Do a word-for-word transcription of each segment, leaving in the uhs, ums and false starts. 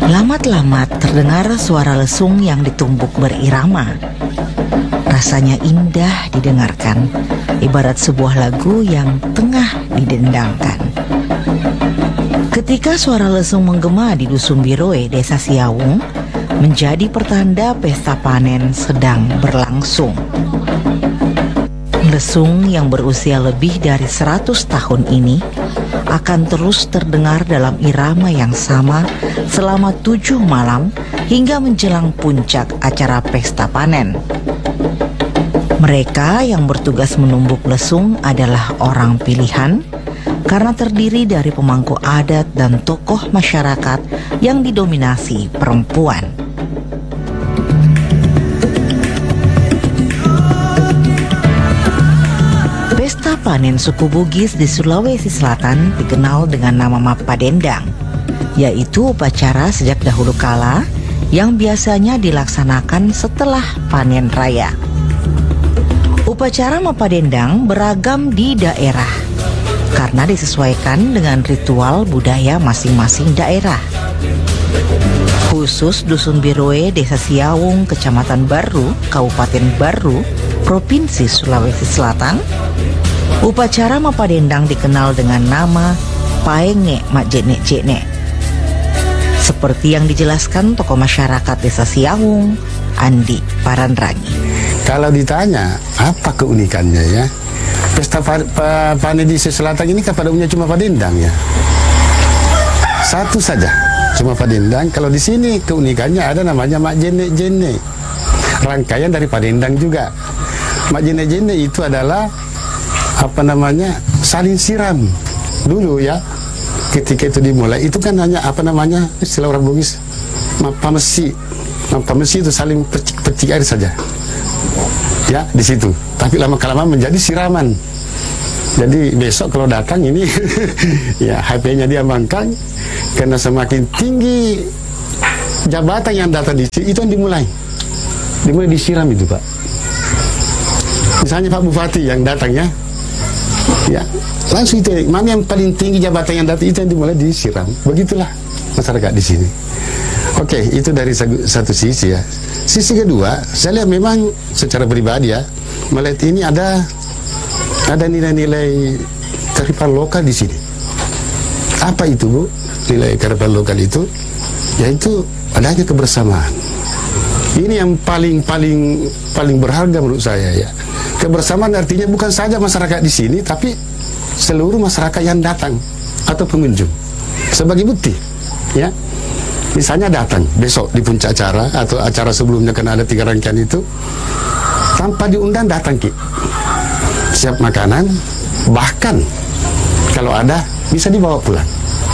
Lamat-lamat terdengar suara lesung yang ditumbuk berirama. Rasanya indah didengarkan, ibarat sebuah lagu yang tengah didendangkan. Ketika suara lesung menggema di Dusun Biroe, Desa Siawung, menjadi pertanda pesta panen sedang berlangsung. Lesung yang berusia lebih dari seratus tahun ini akan terus terdengar dalam irama yang sama selama tujuh malam hingga menjelang puncak acara pesta panen. Mereka yang bertugas menumbuk lesung adalah orang pilihan karena terdiri dari pemangku adat dan tokoh masyarakat yang didominasi perempuan. Pesta panen suku Bugis di Sulawesi Selatan dikenal dengan nama Mapadendang, yaitu upacara sejak dahulu kala yang biasanya dilaksanakan setelah panen raya. Upacara Mapadendang beragam di daerah karena disesuaikan dengan ritual budaya masing-masing daerah. Khusus Dusun Biroe, Desa Siawung, Kecamatan Baru, Kabupaten Baru, Provinsi Sulawesi Selatan, upacara Mapadendang dikenal dengan nama Paenge Majene-jene. Seperti yang dijelaskan tokoh masyarakat Desa Siawung, Andi Parandrangi. Kalau ditanya apa keunikannya ya, pesta panen di Selatan ini kan pada umumnya cuma Padendang ya. Satu saja, cuma Padendang. Kalau di sini keunikannya ada namanya Mak Jene-jene. Rangkaian dari Padendang juga. Mak Jene-jene itu adalah apa namanya saling siram dulu ya. Ketika itu dimulai itu kan hanya apa namanya istilah orang Bugis mapamesi. Mapamesi itu saling pecik-pecik air saja. Ya di situ, tapi lama kelamaan menjadi siraman. Jadi besok kalau datang ini ya H P-nya dia mangkang karena semakin tinggi jabatan yang datang di situ itu yang dimulai dimulai disiram itu Pak. Misalnya Pak Bupati yang datang ya, ya langsung itu mana yang paling tinggi jabatan yang datang itu yang dimulai disiram. Begitulah masyarakat di sini. Oke, itu dari satu sisi ya. Sisi kedua, saya lihat memang secara pribadi ya, melihat ini ada ada nilai-nilai kearifan lokal di sini. Apa itu Bu? Nilai kearifan lokal itu, yaitu adanya kebersamaan. Ini yang paling paling paling berharga menurut saya ya. Kebersamaan artinya bukan saja masyarakat di sini, tapi seluruh masyarakat yang datang atau pengunjung. Sebagai bukti, ya. Misalnya datang besok di puncak acara atau acara sebelumnya karena ada tiga rangkaian itu, tanpa diundang datang Ki, siap makanan, bahkan kalau ada bisa dibawa pulang.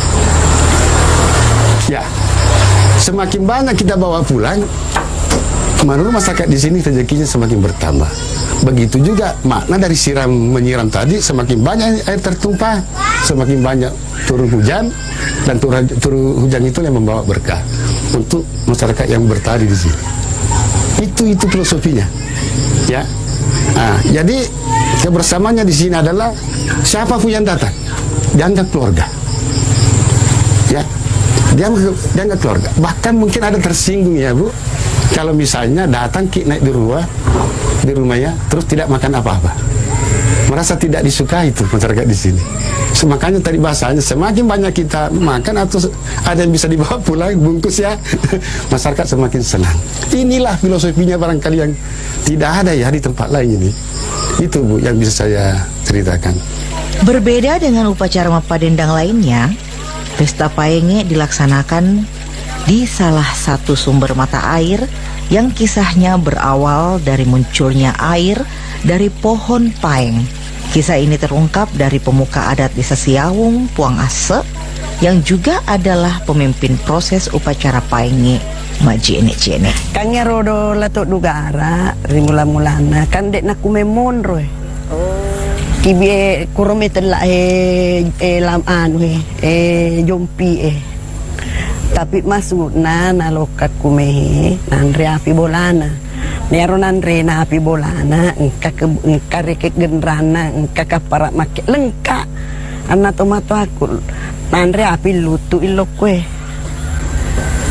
Ya, semakin banyak kita bawa pulang, menurut masyarakat di sini rezekinya semakin bertambah. Begitu juga makna dari siram menyiram tadi, semakin banyak air tertumpah, semakin banyak turun hujan, dan turun, turun hujan itu yang membawa berkah untuk masyarakat yang bertani di sini. Itu itu filosofinya, ya. Nah, jadi kebersamaannya di sini adalah siapapun yang datang dianggap keluarga, ya. Dianggap, dianggap keluarga. Bahkan mungkin ada tersinggung ya Bu, kalau misalnya datang Ki naik di rumah di rumahnya terus tidak makan apa-apa, merasa tidak disukai itu masyarakat di sini. Makanya tadi bahasanya semakin banyak kita makan atau ada yang bisa dibawa pulang bungkus ya, masyarakat semakin senang. Inilah filosofinya barangkali yang tidak ada ya di tempat lain ini. Itu Bu yang bisa saya ceritakan. Berbeda dengan upacara Mapadendang lainnya, pesta Paenge dilaksanakan di salah satu sumber mata air yang kisahnya berawal dari munculnya air dari pohon paeng. Kisah ini terungkap dari pemuka adat Desa Siawung, Puang Ase, yang juga adalah pemimpin proses upacara Paenge Majene-jene. Kang rodo lato dugara rimula-mulana kan dek naku memon roy. Kibi kurome tela eh eh lam anu eh eh jompi eh. Tapi masuk na nalokat kumehe nanre api bolana. Nero nanre na api bolana engka kareket genrana engka kapara make lengka. Anna tomato aku nanre api lutu ilok kue.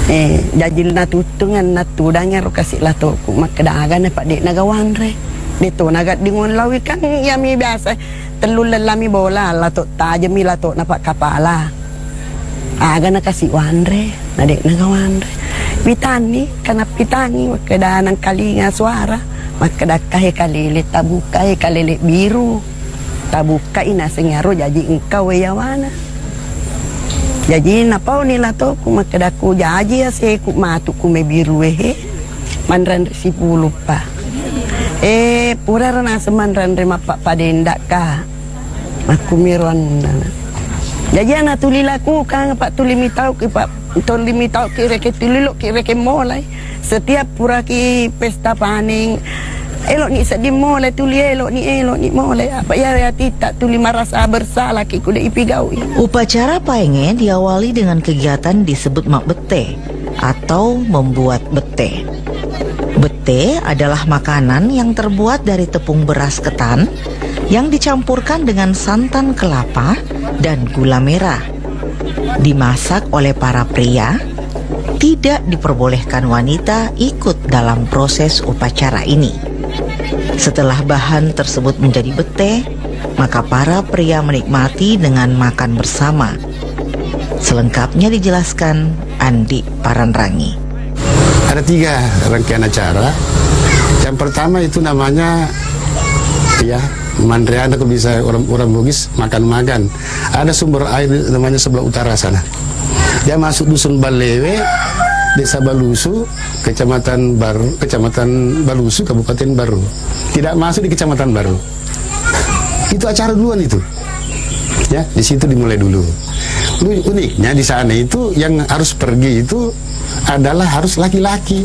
Eh, jajil na tutungan na tudangnya ro kasih lah to ku makadagan na pak dek nagawan re. Dito nagat dingon lawi kan yami biasa telul lami bola lah to tajami lah to napak kapala. Aga na kasih wanre, na dek nagawan re. Pitani kana pitani makadanan kalinga suara makadakahe kalile tabukahe kalile biru. Tabuka ina sengaro jaji engkau yawana. Jadi napau nila to kumakadaku jaji ya se ku matu ku me biru he manran si lupa eh pura rana semanran re mapa padenda ka aku miron jadi ana tulilaku kang pak tulimi tau ki pak tulimi tau ki reke tulilo ki reke mulai setiap pura ki pesta paning elok ni sedih mulai tuli elok ni elok ni mulai apa ya ya tidak tuli merasa bersalah ki kuda ipigawi. Upacara paenge diawali dengan kegiatan disebut mak bete atau membuat bete. Bete adalah makanan yang terbuat dari tepung beras ketan yang dicampurkan dengan santan kelapa dan gula merah. Dimasak oleh para pria, tidak diperbolehkan wanita ikut dalam proses upacara ini. Setelah bahan tersebut menjadi bete, maka para pria menikmati dengan makan bersama. Selengkapnya dijelaskan Andi Paranrangi. Ada tiga rangkaian acara. Yang pertama itu namanya ya Mandriana, kalau bisa orang orang Bugis makan-makan. Ada sumber air namanya sebelah utara sana. Dia masuk dusun Balewe, Desa Balusu, Kecamatan Baru, Kecamatan Balusu, Kabupaten Baru. Tidak masuk di Kecamatan Baru. Itu acara duluan itu. Ya, di situ dimulai dulu. Uniknya di sana itu yang harus pergi itu adalah harus laki-laki.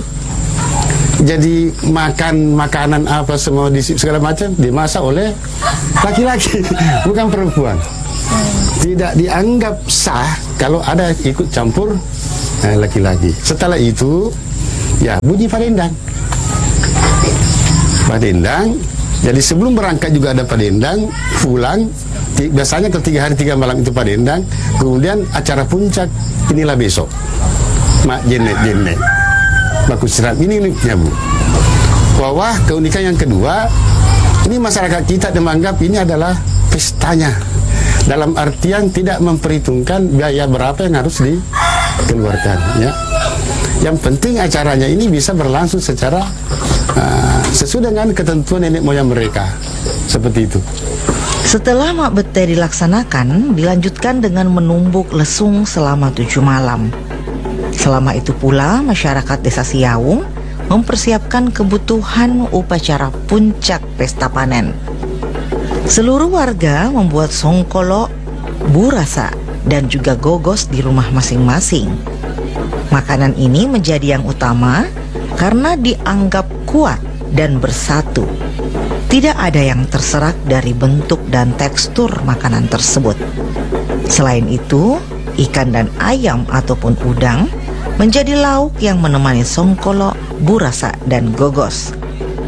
Jadi makan makanan apa semua di segala macam dimasak oleh laki-laki, bukan perempuan. Tidak dianggap sah kalau ada ikut campur laki-laki. Setelah itu ya bunyi padendang. Padendang. Jadi sebelum berangkat juga ada padendang, pulang biasanya ketiga hari tiga malam itu padendang. Kemudian acara puncak inilah besok. Mak jenek-jenek. Baku serat ini uniknya Bu. Bahwa keunikan yang kedua, ini masyarakat kita menganggap ini adalah pestanya. Dalam artian tidak memperhitungkan biaya berapa yang harus dikeluarkan ya. Yang penting acaranya ini bisa berlangsung secara uh, sesuai dengan ketentuan nenek moyang mereka. Seperti itu. Setelah mak bete dilaksanakan, dilanjutkan dengan menumbuk lesung selama tujuh malam. Selama itu pula masyarakat Desa Siaung mempersiapkan kebutuhan upacara puncak pesta panen. Seluruh warga membuat songkolo, burasa, dan juga gogos di rumah masing-masing. Makanan ini menjadi yang utama karena dianggap kuat dan bersatu. Tidak ada yang terserak dari bentuk dan tekstur makanan tersebut. Selain itu, ikan dan ayam ataupun udang menjadi lauk yang menemani songkolo, burasa, dan gogos.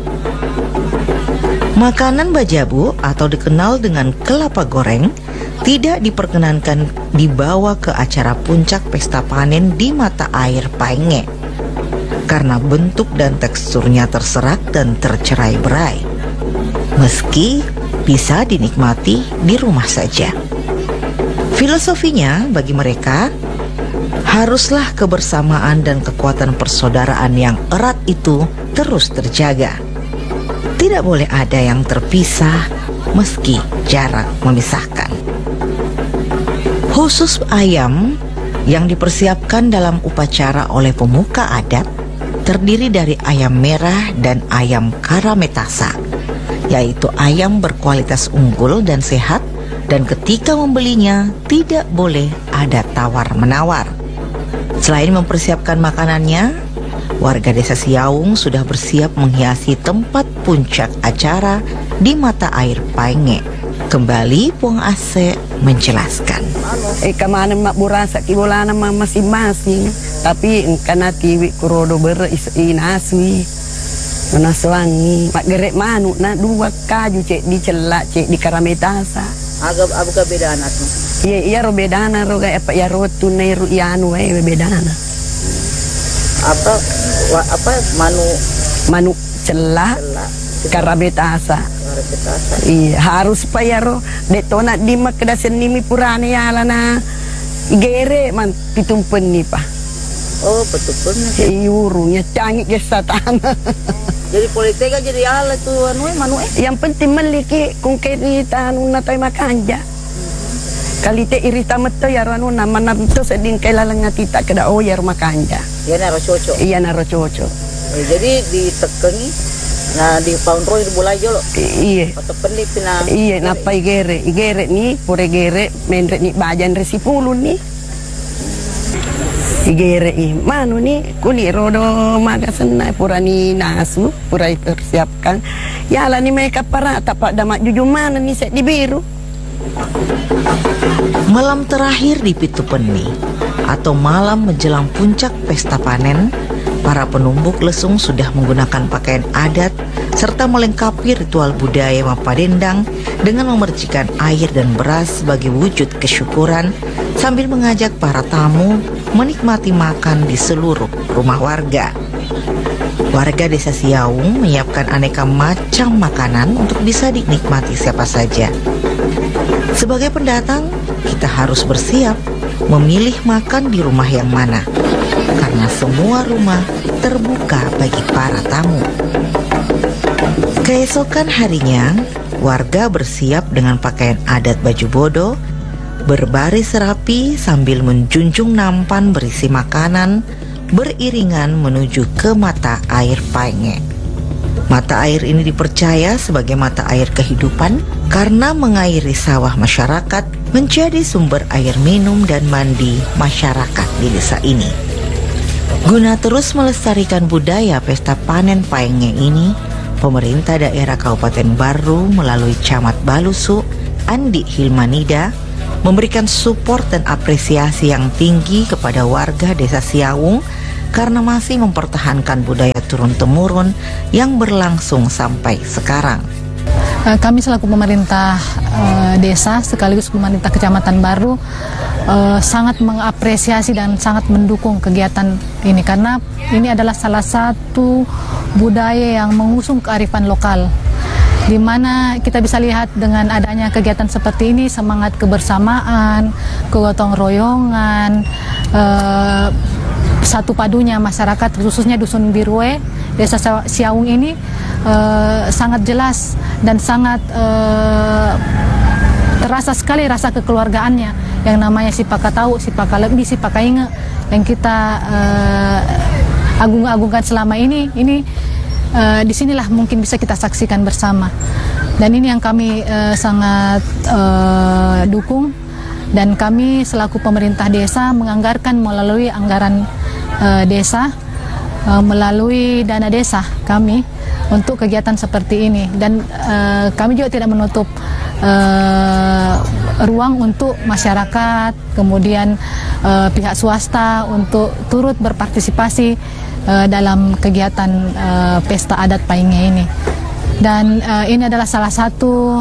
Makanan bajabu atau dikenal dengan kelapa goreng tidak diperkenankan dibawa ke acara puncak pesta panen di mata air Paenge karena bentuk dan teksturnya terserak dan tercerai-berai. Meski bisa dinikmati di rumah saja. Filosofinya bagi mereka, haruslah kebersamaan dan kekuatan persaudaraan yang erat itu terus terjaga. Tidak boleh ada yang terpisah meski jarak memisahkan. Khusus ayam yang dipersiapkan dalam upacara oleh pemuka adat terdiri dari ayam merah dan ayam karametasa, yaitu ayam berkualitas unggul dan sehat, dan ketika membelinya tidak boleh ada tawar-menawar. Selain mempersiapkan makanannya, warga Desa Siaung sudah bersiap menghiasi tempat puncak acara di mata air Paenge. Kembali Puang Ase menjelaskan. Eh kemana mak burasa kibolana masing-masing, tapi karena tiwi kurodo ber inaswi. Menaswangi mak gerek manu na dua kaju cek di celak cek di karametasa. Agak agak beda anaknya. Iya iya ro bedana ro kayak apa ya ro tunai ro ianu eh bedana. apa wa, apa manu Manu celah celah karabetasa. karabetasa. Iya, harus payaro detona di makdasen nimi purane yala na igere man pitumpen ni pa. Oh, betul benar. Iurunya canggih ke satana. Jadi politika jadi ala tuh anu manu eh. Yang penting meliki kung kita anu na tayo makanja. Kali te irita meto yaro anu na mananto seding kailalang tita kada o yaro makanja. Ya naro cocok. Iya naro cocok. Eh, jadi ditekengi nah di pound roy di bulajo lo. Iya. Atau penip na. Iya napa igere igere ni pure gere menre ni bajan resi pulun ni. Igere i manu ni kuni rodo magasan na pura ni nasu pura persiapkan. Yala ni mereka para tapak damak jujuman ni set di biru. Malam terakhir di Pitupeni atau malam menjelang puncak pesta panen, para penumbuk lesung sudah menggunakan pakaian adat serta melengkapi ritual budaya Mapadendang dengan memercikan air dan beras sebagai wujud kesyukuran sambil mengajak para tamu menikmati makan di seluruh rumah warga. Warga Desa Siaung menyiapkan aneka macam makanan untuk bisa dinikmati siapa saja. Sebagai pendatang, kita harus bersiap memilih makan di rumah yang mana, karena semua rumah terbuka bagi para tamu. Keesokan harinya, warga bersiap dengan pakaian adat baju bodo, berbaris rapi sambil menjunjung nampan berisi makanan, beriringan menuju ke mata air Paenge. Mata air ini dipercaya sebagai mata air kehidupan karena mengairi sawah masyarakat, menjadi sumber air minum dan mandi masyarakat di desa ini. Guna terus melestarikan budaya pesta panen Paenge ini, pemerintah daerah Kabupaten Baru melalui Camat Balusu, Andi Hilmanida, memberikan support dan apresiasi yang tinggi kepada warga Desa Siaung karena masih mempertahankan budaya turun-temurun yang berlangsung sampai sekarang. Kami selaku pemerintah uh, desa sekaligus pemerintah Kecamatan Baru uh, sangat mengapresiasi dan sangat mendukung kegiatan ini karena ini adalah salah satu budaya yang mengusung kearifan lokal, di mana kita bisa lihat dengan adanya kegiatan seperti ini semangat kebersamaan, kegotong royongan, uh, satu padunya masyarakat khususnya Dusun Birue Desa Siaung ini uh, sangat jelas dan sangat uh, terasa sekali rasa kekeluargaannya yang namanya Sipaka Tahu, Sipaka Lebih, Sipaka Inge yang kita uh, agung-agungkan selama ini. Ini uh, disinilah mungkin bisa kita saksikan bersama, dan ini yang kami uh, sangat uh, dukung, dan kami selaku pemerintah desa menganggarkan melalui anggaran uh, desa, uh, melalui dana desa kami untuk kegiatan seperti ini, dan uh, kami juga tidak menutup uh, ruang untuk masyarakat, kemudian uh, pihak swasta untuk turut berpartisipasi uh, dalam kegiatan uh, pesta adat Paenge ini. Dan uh, ini adalah salah satu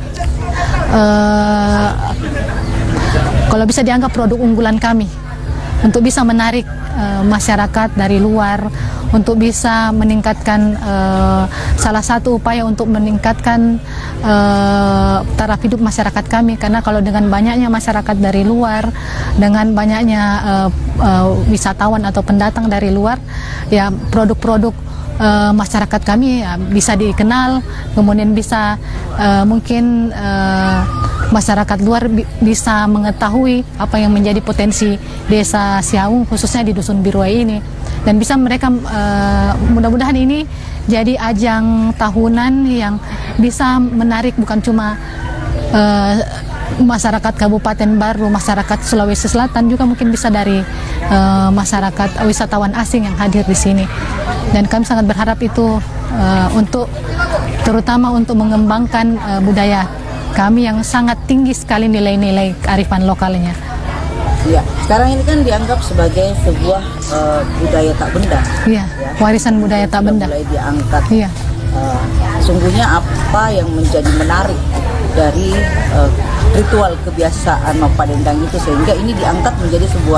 uh, kalau bisa dianggap produk unggulan kami untuk bisa menarik uh, masyarakat dari luar, untuk bisa meningkatkan uh, salah satu upaya untuk meningkatkan uh, taraf hidup masyarakat kami, karena kalau dengan banyaknya masyarakat dari luar, dengan banyaknya uh, uh, wisatawan atau pendatang dari luar, ya produk-produk uh, masyarakat kami ya, bisa dikenal, kemudian bisa uh, mungkin uh, masyarakat luar bi bisa mengetahui apa yang menjadi potensi Desa Siaung khususnya di Dusun Birue ini, dan bisa mereka uh, mudah-mudahan ini jadi ajang tahunan yang bisa menarik bukan cuma uh, masyarakat Kabupaten Baru, masyarakat Sulawesi Selatan, juga mungkin bisa dari uh, masyarakat wisatawan asing yang hadir di sini. Dan kami sangat berharap itu uh, untuk terutama untuk mengembangkan uh, budaya kami yang sangat tinggi sekali nilai-nilai kearifan lokalnya. Iya, sekarang ini kan dianggap sebagai sebuah uh, budaya tak benda. Iya, ya, warisan budaya tak benda. Mulai diangkat. Iya. Uh, sungguhnya apa yang menjadi menarik dari uh, ritual kebiasaan Mapadendang itu sehingga ini diangkat menjadi sebuah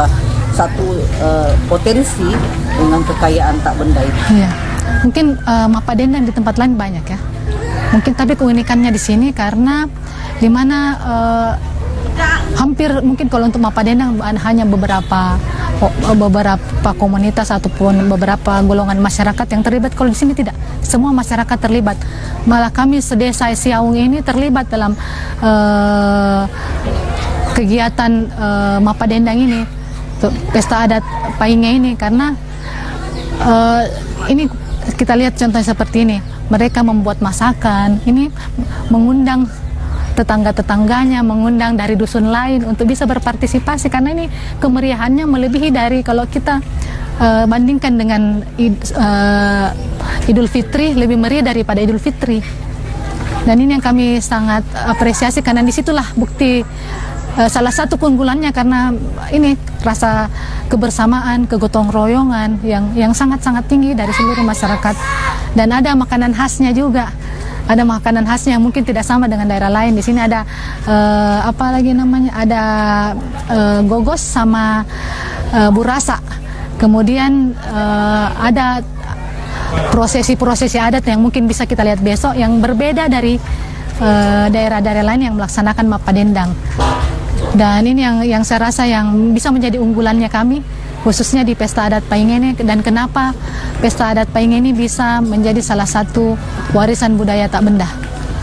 satu uh, potensi dengan kekayaan tak benda itu. Iya. Mungkin uh, Mapa Dendang di tempat lain banyak ya. Mungkin tapi keunikannya di sini karena di mana uh, hampir mungkin kalau untuk Mapa Dendang hanya beberapa beberapa komunitas ataupun beberapa golongan masyarakat yang terlibat. Kalau di sini tidak, semua masyarakat terlibat. Malah kami sedesa Siaung ini terlibat dalam uh, kegiatan uh, Mapa Dendang ini, pesta adat Paingge ini, karena uh, ini kita lihat contohnya seperti ini. Mereka membuat masakan, ini mengundang tetangga-tetangganya, mengundang dari dusun lain untuk bisa berpartisipasi, karena ini kemeriahannya melebihi dari kalau kita uh, bandingkan dengan id, uh, Idul Fitri, lebih meriah daripada Idul Fitri. Dan ini yang kami sangat apresiasi, karena disitulah bukti uh, salah satu keunggulannya, karena ini rasa kebersamaan, kegotong royongan yang yang sangat-sangat tinggi dari seluruh masyarakat. Dan ada makanan khasnya juga. Ada makanan khasnya yang mungkin tidak sama dengan daerah lain. Di sini ada uh, apa lagi namanya? Ada uh, gogos sama uh, burasa. Kemudian uh, ada prosesi-prosesi adat yang mungkin bisa kita lihat besok yang berbeda dari uh, daerah-daerah lain yang melaksanakan Mapa Dendang. Dan ini yang yang saya rasa yang bisa menjadi unggulannya kami, khususnya di pesta adat Paingge ini. Dan kenapa pesta adat Paingge ini bisa menjadi salah satu warisan budaya tak benda.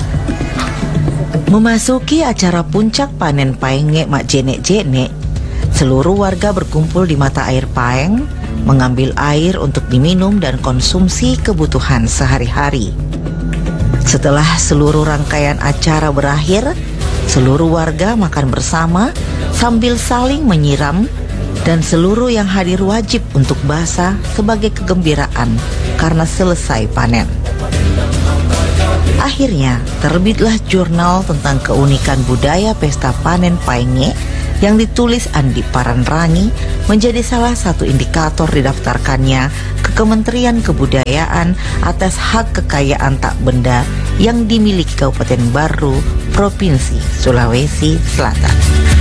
Memasuki acara puncak panen Paingge Mak Jene-Jene, seluruh warga berkumpul di mata air Paeng, mengambil air untuk diminum dan konsumsi kebutuhan sehari-hari. Setelah seluruh rangkaian acara berakhir, seluruh warga makan bersama sambil saling menyiram, dan seluruh yang hadir wajib untuk basah sebagai kegembiraan karena selesai panen. Akhirnya terbitlah jurnal tentang keunikan budaya pesta panen Paingge yang ditulis Andi Paranrangi, menjadi salah satu indikator didaftarkannya ke Kementerian Kebudayaan atas hak kekayaan tak benda yang dimiliki Kabupaten Baru, Provinsi Sulawesi Selatan.